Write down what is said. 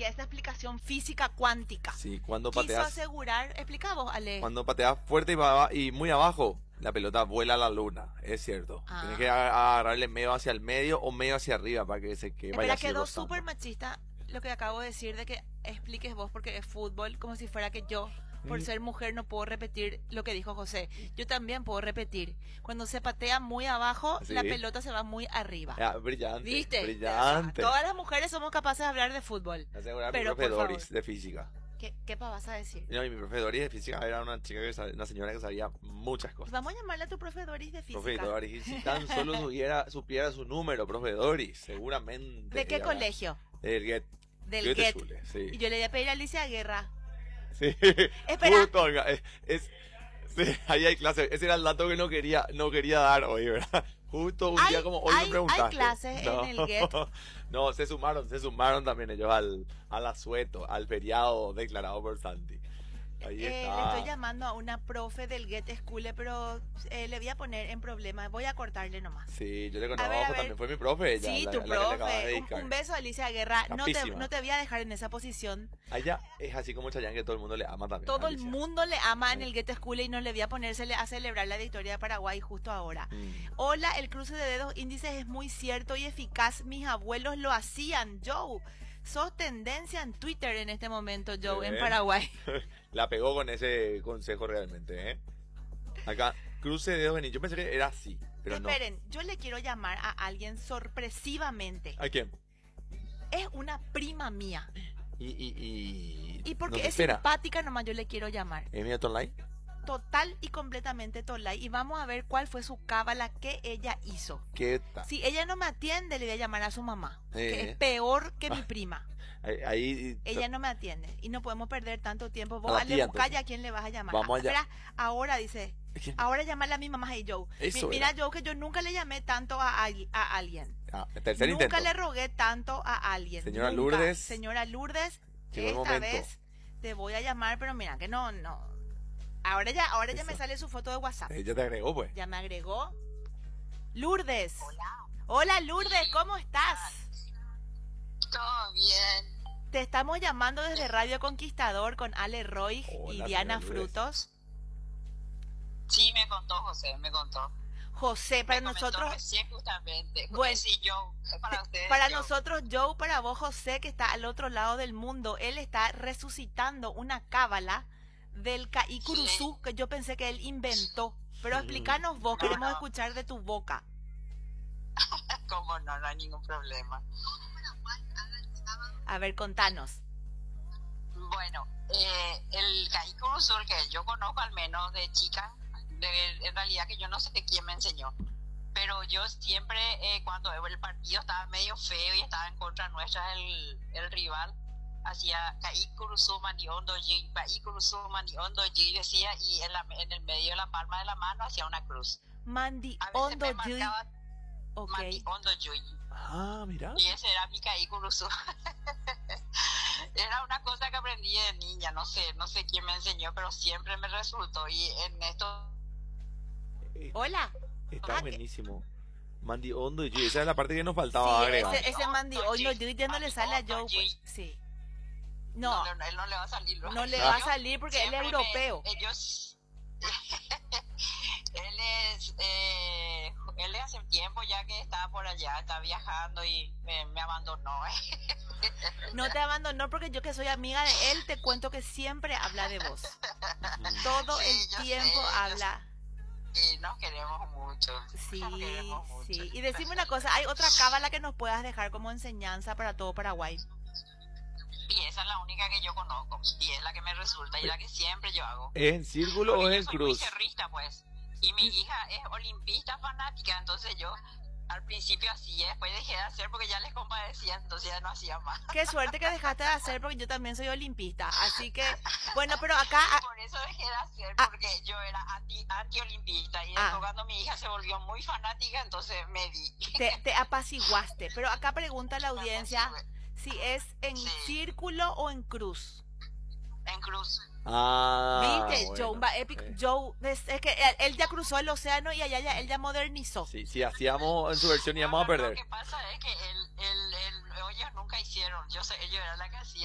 sería esta explicación física cuántica. Sí, cuando Quiso pateas, asegurar, explica vos, Ale. cuando pateas fuerte y muy abajo, la pelota vuela a la luna, es cierto. Ah. Tienes que agarrarle medio hacia el medio o medio hacia arriba para que vaya Espera, así quedó rozando. súper machista lo que acabo de decir de que expliques vos porque es fútbol, como si fuera que yo, por ser mujer, no puedo repetir lo que dijo José. Yo también puedo repetir. Cuando se patea muy abajo, Sí. la pelota se va muy arriba. Ah, brillante, ¿Viste? brillante. O sea, todas las mujeres somos capaces de hablar de fútbol. Asegurar mi Pero, profe por favor. Doris de física. ¿Qué vas a decir? No, y mi profe Doris de física era una chica una señora que sabía muchas cosas. Vamos a llamarle a tu profe Doris de física. Profe Doris, si tan solo supiera su número, profe Doris, seguramente. ¿De qué ella- colegio? Del GET. Del Goethe GET. Schule, sí. Y yo le voy a pedir a Alicia Guerra. Sí. Espera. Justo acá, sí, ahí hay clase. Ese era el dato que no quería dar hoy, ¿verdad? Justo un día como hoy me preguntaste. ¿Hay clases en el GET? No, se sumaron también ellos al asueto, al feriado declarado por Santi. Ahí Le está. estoy llamando a una profe del Get School, pero le voy a poner en problema. Voy a cortarle nomás. Sí, yo le A conozco, ver, a ver. también fue mi profe ella. Sí, la- tu la que te acabas de profe. dedicar. Un beso a Alicia Guerra. Capísima. No te voy a dejar en esa posición. A ella es así como Chayanne, que todo el mundo le ama también. Todo el Alicia. mundo le ama en Sí. el Get School y no le voy a ponerse a celebrar la victoria de Paraguay justo ahora. Mm. Hola, el cruce de dedos índices es muy cierto y eficaz. Mis abuelos lo hacían, Joe. Sos tendencia en Twitter en este momento, Joe, en Sí. Paraguay. La pegó con ese consejo realmente, ¿eh? Acá, cruce de dedos venir. Yo pensé que era así, pero no. Esperen, yo le quiero llamar a alguien sorpresivamente. ¿A quién? Es una prima mía. Y porque no te es espera. simpática nomás yo le quiero llamar. ¿Es mi online? Total y completamente Tolai. Y vamos a ver cuál fue su cábala que ella hizo. ¿Qué tal? Si ella no me atiende, le voy a llamar a su mamá. Que Eh. es peor que mi prima. Ahí Ella no me atiende. Y no podemos perder tanto tiempo. A Vos la dale, tía, busca entonces. ya a quién le vas a llamar. Vamos allá. Espera, ahora dice. ¿Quién? Ahora llamarle a mi mamá y Joe. Eso Mira, era. Joe, que yo nunca le llamé tanto a alguien. Tercer Nunca intento. le rogué tanto a alguien. Señora Nunca. Lourdes. Señora Lourdes, Llegó el esta momento. vez te voy a llamar, pero mira que no. Ahora ya Eso. me sale su foto de WhatsApp. Ella te agregó, pues. Ya me agregó. Lourdes. Hola, Lourdes, ¿cómo estás? Todo bien. Te estamos llamando desde Radio Conquistador con Ale Roy y Hola, Diana señora Lourdes. Frutos. Sí, me contó José, me contó. José, para Me comentó nosotros, recién justamente. Bueno. Sí, yo. Para ustedes. para yo. nosotros, Joe, para vos, José, que está al otro lado del mundo, él está resucitando una cábala del Caí Curuzú que yo pensé que él inventó. Pero explícanos vos, No, queremos no. escuchar de tu boca. ¿Cómo no? No hay ningún problema. A ver, contanos. Bueno, el Caículo Sur que yo conozco al menos de chica, en realidad que yo no sé quién me enseñó. Pero yo siempre, cuando el partido estaba medio feo y estaba en contra nuestra el rival, hacía Caículo Maniondo G, Caículo Maniondo G, decía, y en el medio de la palma de la mano hacía una cruz. Mandy A veces Ondo me Yui. marcaba Ok. Maniondo G. Ah, mira. Y ese era mi Caículo Era una cosa que aprendí de niña, no sé quién me enseñó, pero siempre me resultó. Y en esto, Hola. Está Ah, buenísimo. Mandy Ondo y G. Esa es la parte que nos faltaba Sí, agregar. ese Mandy Ondo Yui ya no le sale a Joe. Pues. Sí. No, él no le va a salir. no le va a salir porque él es europeo. Ellos, él hace tiempo ya que está por allá, está viajando y me abandonó. No te abandonó porque yo que soy amiga de él te cuento que siempre habla de vos. Todo Sí, el yo tiempo sé, habla. Y nos queremos mucho. Sí, Nos queremos mucho. sí. Y decime una cosa, ¿hay otra cábala que nos puedas dejar como enseñanza para todo Paraguay? Y esa es la única que yo conozco. Y es la que me resulta y la que siempre yo hago. ¿Es en círculo o Porque es en yo soy cruz? muy cerrista, pues. Y mi hija es olimpista fanática, entonces yo al principio hacía, después dejé de hacer porque ya les compadecía, entonces ya no hacía más. Qué suerte que dejaste de hacer porque yo también soy olimpista. Así que, bueno, pero acá... Por eso dejé de hacer, Ah. porque yo era anti-olimpista. Y Ah. después cuando mi hija se volvió muy fanática, entonces me di. Te apaciguaste. Pero acá pregunta la audiencia si es en Sí. círculo o en cruz. En cruz. Ah, ¿Viste? bueno, Joe, Epic sí. Joe, es que él ya cruzó el océano y allá él ya modernizó. Sí, si hacíamos en su versión íbamos a Lo perder. que pasa es que ellos nunca hicieron. Ellos eran la que hacían.